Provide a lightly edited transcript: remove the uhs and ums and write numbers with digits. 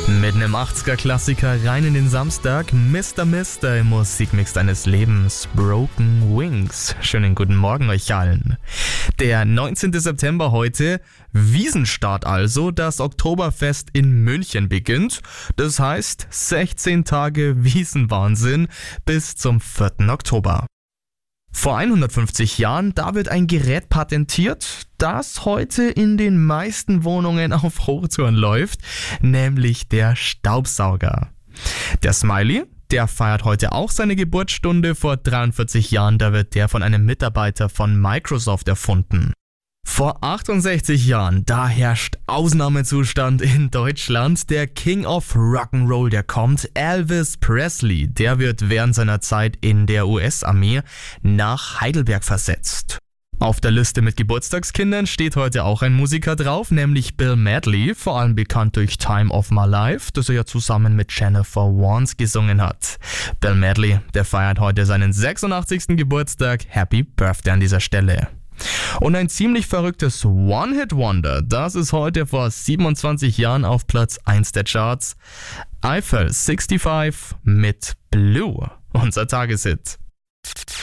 Mit einem 80er-Klassiker rein in den Samstag. Mr. Mister im Musikmix deines Lebens. Broken Wings. Schönen guten Morgen euch allen. Der 19. September heute. Wiesenstart also. Das Oktoberfest in München beginnt. Das heißt 16 Tage Wiesenwahnsinn bis zum 4. Oktober. Vor 150 Jahren, da wird ein Gerät patentiert, das heute in den meisten Wohnungen auf Hochtouren läuft, nämlich der Staubsauger. Der Smiley, der feiert heute auch seine Geburtsstunde. Vor 43 Jahren, da wird der von einem Mitarbeiter von Microsoft erfunden. Vor 68 Jahren, da herrscht Ausnahmezustand in Deutschland. Der King of Rock'n'Roll, der kommt. Elvis Presley, der wird während seiner Zeit in der US-Armee nach Heidelberg versetzt. Auf der Liste mit Geburtstagskindern steht heute auch ein Musiker drauf, nämlich Bill Medley, vor allem bekannt durch Time of My Life, das er ja zusammen mit Jennifer Warnes gesungen hat. Bill Medley, der feiert heute seinen 86. Geburtstag. Happy Birthday an dieser Stelle. Und ein ziemlich verrücktes One-Hit-Wonder, das ist heute vor 27 Jahren auf Platz 1 der Charts. Eiffel 65 mit Blue, unser Tageshit.